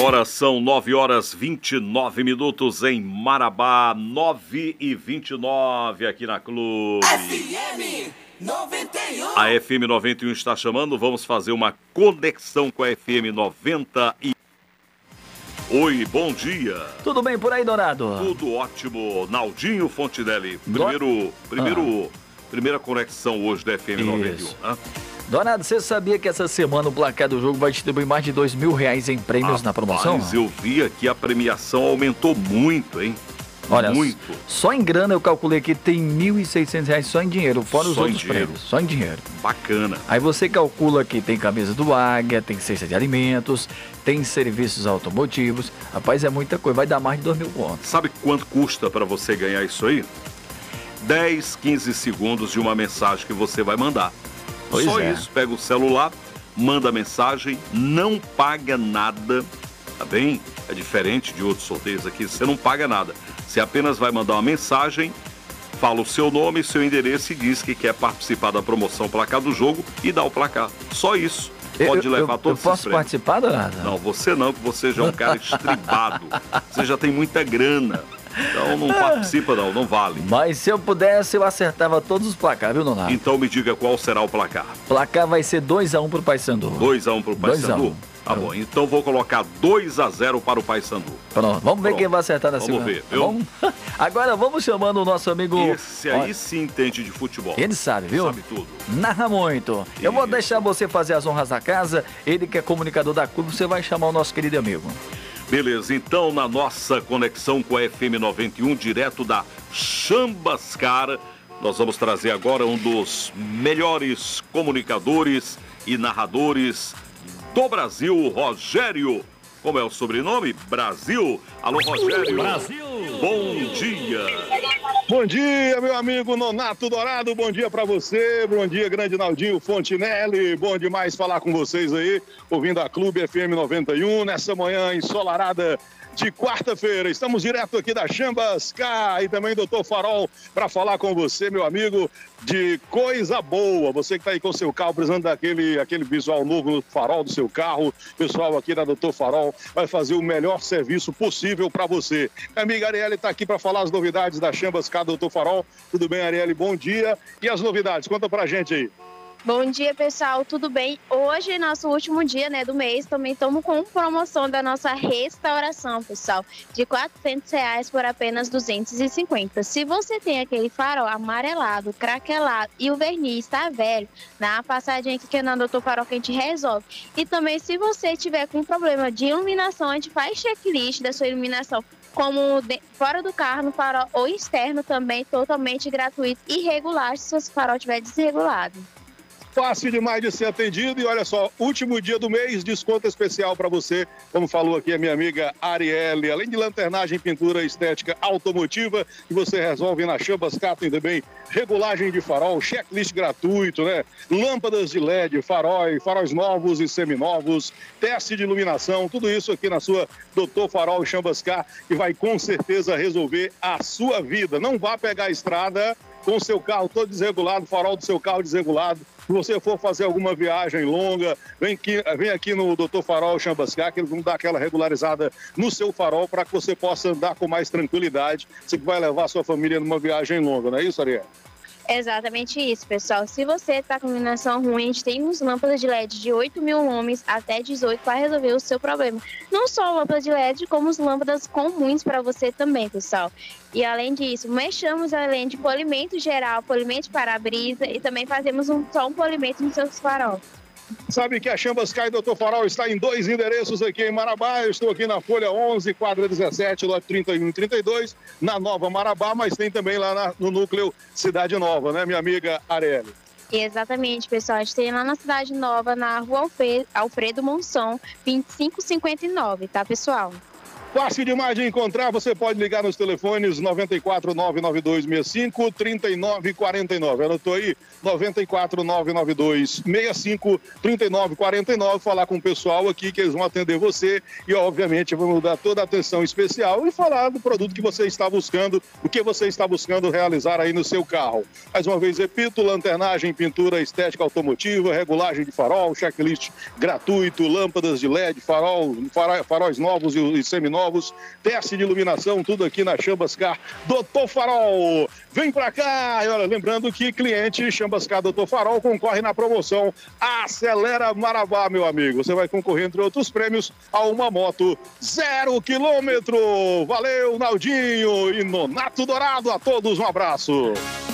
Agora são 9h29 em Marabá, 9h29 aqui na Clube. FM 91. A FM 91 está chamando, vamos fazer uma conexão com a FM 90 e... Oi, bom dia. Tudo bem por aí, Dourado? Tudo ótimo. Naldinho Fontinelli, primeira conexão hoje da FM 91. Né? Dourado, você sabia que essa semana o placar do jogo vai distribuir mais de R$2.000 em prêmios na promoção? Mas eu vi aqui a premiação aumentou muito, hein? Olha, muito. Só em grana eu calculei que tem R$1.600 só em dinheiro, fora os outros prêmios. Só em dinheiro. Bacana. Aí você calcula que tem camisa do Águia, tem cesta de alimentos, tem serviços automotivos. Rapaz, é muita coisa, vai dar mais de R$2.000. Sabe quanto custa para você ganhar isso aí? 10, 15 segundos de uma mensagem que você vai mandar. Só isso, pega o celular, manda a mensagem, não paga nada, tá bem? É diferente de outros sorteios aqui, você não paga nada. Você apenas vai mandar uma mensagem, fala o seu nome, seu endereço e diz que quer participar da promoção placar do jogo e dá o placar. Só isso. Pode levar todos esses prêmios. Eu posso participar, Dourado? Não, você não, porque você já é um cara estribado. Você já tem muita grana. Então não participa não vale. Mas se eu pudesse, eu acertava todos os placares, viu, Donato? Então me diga qual será o placar. Placar vai ser 2-1 pro Paysandu. 2-1 pro Paysandu? Tá bom, então vou colocar 2-0 para o Paysandu. Pronto, vamos ver quem vai acertar na segunda. Vamos ver, viu? Agora vamos chamando o nosso amigo... Esse aí sim entende de futebol. Ele sabe, viu? Sabe tudo. Narra muito. Eu vou deixar você fazer as honras da casa. Ele que é comunicador da Clube, você vai chamar o nosso querido amigo. Beleza, então na nossa conexão com a FM 91, direto da Chambascar, nós vamos trazer agora um dos melhores comunicadores e narradores do Brasil, Rogério. Como é o sobrenome? Brasil. Alô, Rogério. Brasil. Bom dia. Bom dia, meu amigo Nonato Dourado. Bom dia pra você. Bom dia, grande Naldinho Fontinelli. Bom demais falar com vocês aí, ouvindo a Clube FM 91, nessa manhã ensolarada de quarta-feira. Estamos direto aqui da Chambascar e também Dr. Farol para falar com você, meu amigo, de coisa boa. Você que está aí com o seu carro, precisando daquele visual novo no farol do seu carro, pessoal aqui da Dr. Farol vai fazer o melhor serviço possível para você. Minha amiga Arielle está aqui para falar as novidades da Chambascar, Dr. Farol. Tudo bem, Arielle? Bom dia. E as novidades? Conta pra gente aí. Bom dia, pessoal, tudo bem? Hoje, nosso último dia, do mês, também estamos com promoção da nossa restauração, pessoal, de R$400 por apenas R$250. Se você tem aquele farol amarelado, craquelado e o verniz está velho, dá uma passadinha aqui que é na Dr. Farol que a gente resolve. E também, se você tiver com problema de iluminação, a gente faz checklist da sua iluminação, como fora do carro, no farol ou externo também, totalmente gratuito e regular se o seu farol estiver desregulado. Fácil demais de ser atendido e olha só, último dia do mês, desconto especial para você, como falou aqui a minha amiga Arielle, além de lanternagem, pintura estética automotiva, que você resolve na Chambascar, tem também regulagem de farol, checklist gratuito, né? Lâmpadas de LED, faróis novos e seminovos, teste de iluminação, tudo isso aqui na sua Dr. Farol Chambascar, que vai com certeza resolver a sua vida. Não vá pegar a estrada com o seu carro todo desregulado, farol do seu carro desregulado. Se você for fazer alguma viagem longa, vem aqui no Dr. Farol Chambascar, que eles vão dar aquela regularizada no seu farol para que você possa andar com mais tranquilidade. Você que vai levar a sua família numa viagem longa, não é isso, Ariel? Exatamente isso, pessoal. Se você está com iluminação ruim, a gente tem uns lâmpadas de LED de 8.000 ohms até 18 para resolver o seu problema. Não só lâmpadas de LED, como as lâmpadas comuns para você também, pessoal. E além disso, mexemos além de polimento geral, polimento para-brisa e também fazemos só um polimento no seu farol. Sabe que a Chambascar e Dr. Farol está em 2 endereços aqui em Marabá. Eu estou aqui na Folha 11, quadra 17, lote 31 e 32, na Nova Marabá, mas tem também lá no núcleo Cidade Nova, né, minha amiga Arielle? Exatamente, pessoal. A gente tem lá na Cidade Nova, na rua Alfredo Monson, 2559, tá, pessoal? Fácil demais de encontrar, você pode ligar nos telefones 9499265-3949. Anotou aí? 9499265-3949. Falar com o pessoal aqui que eles vão atender você e, obviamente, vamos dar toda a atenção especial e falar do produto que você está buscando, o que você está buscando realizar aí no seu carro. Mais uma vez, repito, lanternagem, pintura estética automotiva, regulagem de farol, checklist gratuito, lâmpadas de LED, faróis novos e seminovos, teste de iluminação, tudo aqui na Chambas Car Doutor Farol. Vem pra cá! E olha, lembrando que cliente Chambas Car Doutor Farol concorre na promoção Acelera Marabá, meu amigo. Você vai concorrer, entre outros prêmios, a uma moto 0 km. Valeu, Naldinho e Nonato Dourado. A todos um abraço.